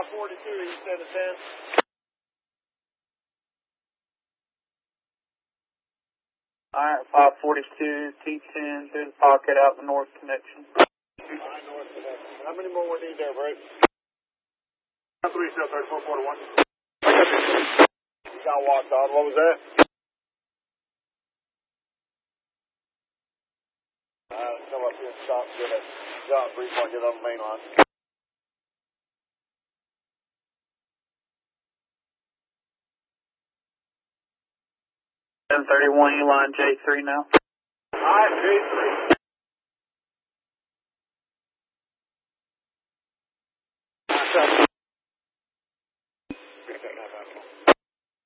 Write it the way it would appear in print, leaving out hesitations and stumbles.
542, east end of 10. Alright, 542, T10 through the pocket out the north connection. Alright, north connection. How many more we need there, Brett? 3, still 3441. You got walked on. What was that? Let's come up here and stop and get a job brief while I get on the main line. 731, you line J3 now. Alright, J3.